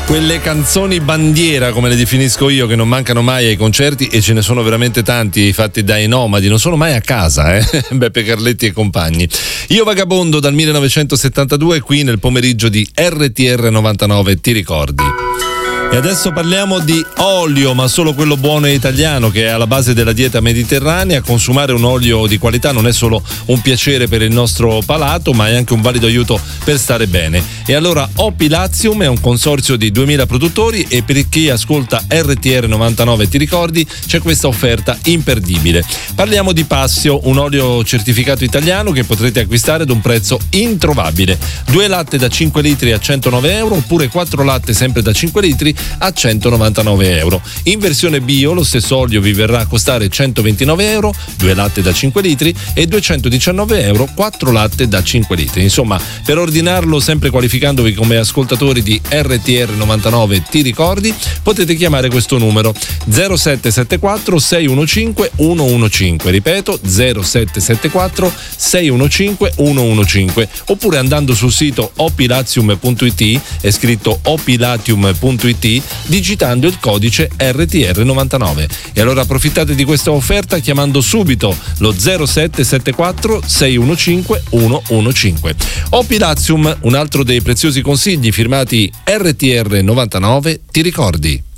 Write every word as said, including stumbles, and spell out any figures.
Quelle canzoni bandiera, come le definisco io, che non mancano mai ai concerti, e ce ne sono veramente tanti fatti dai nomadi, non sono mai a casa, eh? Beppe Carletti e compagni. Io vagabondo dal millenovecentosettantadue qui nel pomeriggio di R T R novantanove, ti ricordi? E adesso parliamo di olio, ma solo quello buono e italiano, che è alla base della dieta mediterranea. Consumare un olio di qualità non è solo un piacere per il nostro palato, ma è anche un valido aiuto per stare bene. E allora Opilazium è un consorzio di duemila produttori, e per chi ascolta R T R novantanove, ti ricordi, c'è questa offerta imperdibile. Parliamo di Passio, un olio certificato italiano che potrete acquistare ad un prezzo introvabile. Due latte da cinque litri a centonove euro, oppure quattro latte sempre da cinque litri a centonovantanove euro. In versione bio lo stesso olio vi verrà a costare centoventinove euro, due latte da cinque litri, e duecentodiciannove euro, quattro latte da cinque litri. Insomma, per ordinarlo, sempre qualificandovi come ascoltatori di R T R novantanove, ti ricordi, potete chiamare questo numero zero sette sette quattro sei uno cinque uno uno cinque, ripeto zero sette sette quattro sei uno cinque uno uno cinque, oppure andando sul sito opilazium punto it, è scritto opilatium punto it, digitando il codice R T R novantanove. E allora approfittate di questa offerta chiamando subito lo zero sette sette quattro sei uno cinque uno uno cinque. Opilazium, un altro dei preziosi consigli firmati R T R novantanove, ti ricordi?